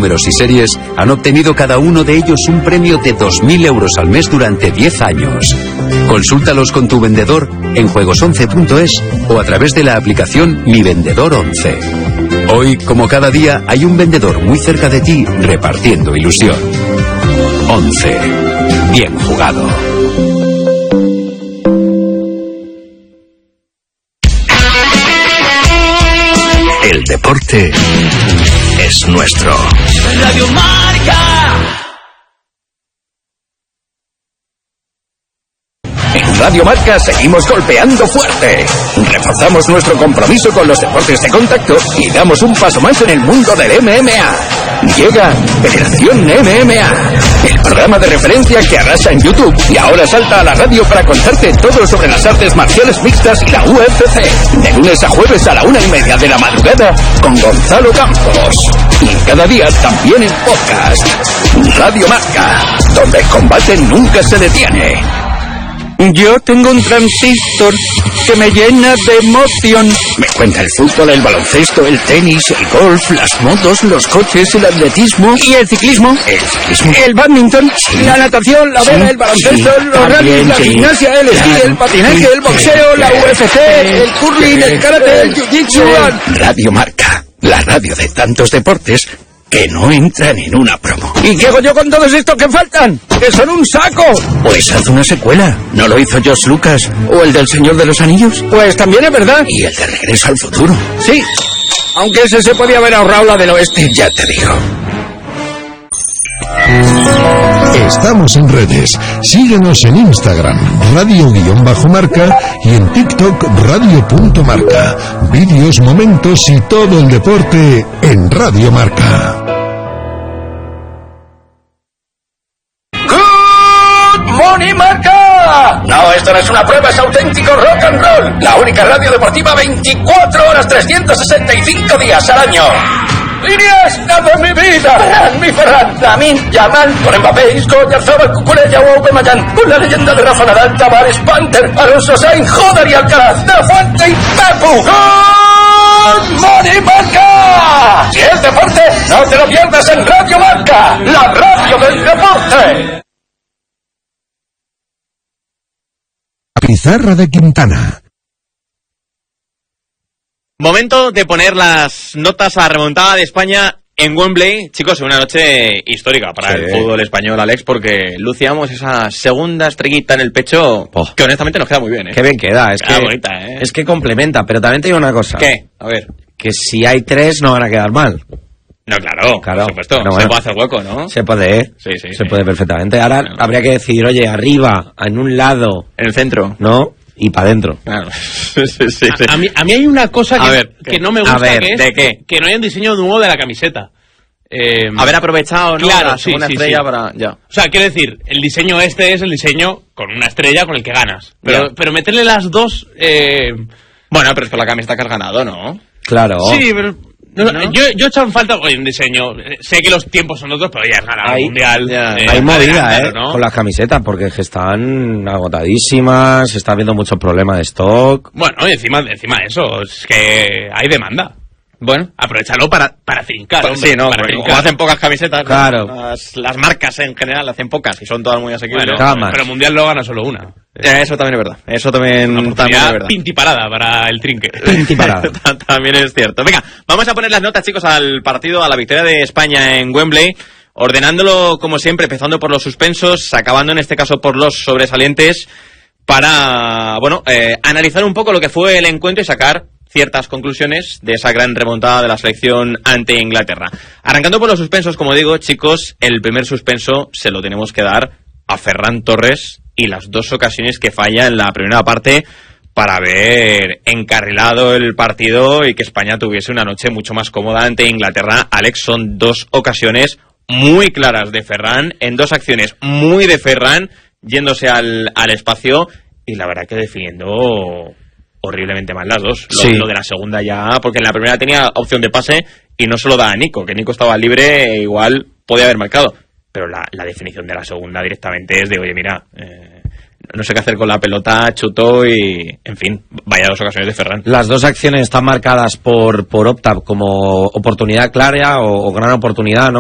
números y series han obtenido cada uno de ellos un premio de 2.000 euros al mes durante 10 años. Consúltalos con tu vendedor en juegos11.es o a través de la aplicación Mi Vendedor 11. Hoy, como cada día, hay un vendedor muy cerca de ti repartiendo ilusión. 11. Bien jugado. El deporte es nuestro. Radio Marca. En Radio Marca seguimos golpeando fuerte. Reforzamos nuestro compromiso con los deportes de contacto y damos un paso más en el mundo del MMA. Llega Federación MMA, el programa de referencia que arrasa en YouTube y ahora salta a la radio para contarte todo sobre las artes marciales mixtas y la UFC. De lunes a jueves a la 1:30 de la madrugada con Gonzalo Campos. Y cada día también en podcast. Radio Marca, donde el combate nunca se detiene. Yo tengo un transistor que me llena de emoción. Me cuenta el fútbol, el baloncesto, el tenis, el golf, las motos, los coches, el atletismo. ¿Y el ciclismo? ¿El ciclismo? El badminton, sí, la natación, la vela, el baloncesto, los rallies, la gimnasia, el esquí, el patinaje, el boxeo, la UFC, el curling, el karate, el jiu-jitsu. Radio Marca, la radio de tantos deportes que no entran en una promo. ¿Y qué hago yo con todos estos que faltan? ¡Que son un saco! Pues haz una secuela. ¿No lo hizo George Lucas? ¿O el del Señor de los Anillos? Pues también es verdad. ¿Y el de Regreso al Futuro? Sí, aunque ese se podía haber ahorrado la del oeste. Ya te digo. Estamos en redes. Síguenos en Instagram, radio_marca, y en TikTok, radio.marca. Vídeos, momentos y todo el deporte en Radio Marca. ¡Good morning, Marca! No, esto no es una prueba, es auténtico rock and roll. La única radio deportiva 24 horas, 365 días al año. ¡Iniesta de mi vida! ¡Ferran, mi Ferran! Lamine Yamal, con Mbappé, Isco, Oyarzabal, Cucurella, Aubameyang, con la leyenda de Rafa Nadal, Tavares, Panther, Alonso Sainz, Joder y Alcaraz, De La Fuente y Pepu. ¡Good morning, Marca! Si es deporte, no te lo pierdas en Radio Marca, la radio del deporte. Pizarra de Quintana. Momento de poner las notas a la remontada de España en Wembley. Chicos, una noche histórica para el fútbol español, Alex, porque luciamos esa segunda estrellita en el pecho que honestamente nos queda muy bien, ¿eh? Qué bien queda, queda bonita, ¿eh? Es que complementa, pero también te digo una cosa. ¿Qué? A ver. Que si hay tres no van a quedar mal. No, claro, por supuesto. Pero se bueno, puede hacer hueco, ¿no? Se puede, se puede perfectamente. Ahora habría que decidir, oye, arriba, en un lado. En el centro. ¿No? Y para adentro. Claro. A mí hay una cosa que no me gusta, ¿de qué? Que no haya un diseño nuevo de la camiseta. Haber aprovechado, ¿no? Claro, la segunda estrella para... Ya. O sea, quiero decir, el diseño este es el diseño con una estrella con el que ganas. Pero meterle las dos... Bueno, pero es con la camiseta que has ganado, ¿no? Claro. Sí, pero... No. Yo he echado en falta un diseño. Sé que los tiempos son otros, pero ya has ganado el mundial. Hay movida, ¿no? Con las camisetas, porque es que están agotadísimas, se están viendo muchos problemas de stock. Bueno, y encima de eso, es que hay demanda. Bueno, aprovechalo para trincar, hombre. Sí, no, para porque como hacen pocas camisetas, claro. Las marcas en general hacen pocas y son todas muy asequibles. Bueno, pero mundial lo gana solo una. Eso también es verdad. Eso también es verdad. Pintiparada para el trinque. Pintiparada. También es cierto. Venga, vamos a poner las notas, chicos, al partido, a la victoria de España en Wembley, ordenándolo como siempre, empezando por los suspensos, acabando en este caso por los sobresalientes, para, analizar un poco lo que fue el encuentro y sacar ciertas conclusiones de esa gran remontada de la selección ante Inglaterra. Arrancando por los suspensos, como digo, chicos, el primer suspenso se lo tenemos que dar a Ferran Torres y las dos ocasiones que falla en la primera parte para haber encarrilado el partido y que España tuviese una noche mucho más cómoda ante Inglaterra. Alex, son dos ocasiones muy claras de Ferran, en dos acciones muy de Ferran, yéndose al espacio y la verdad que definiendo horriblemente mal las dos. Lo de la segunda ya, porque en la primera tenía opción de pase y no se lo da a Nico, que Nico estaba libre e igual podía haber marcado. Pero la definición de la segunda directamente es de, oye, mira, no sé qué hacer con la pelota, chutó y, en fin, vaya dos ocasiones de Ferran. Las dos acciones están marcadas por Opta como oportunidad clara o gran oportunidad, ¿no?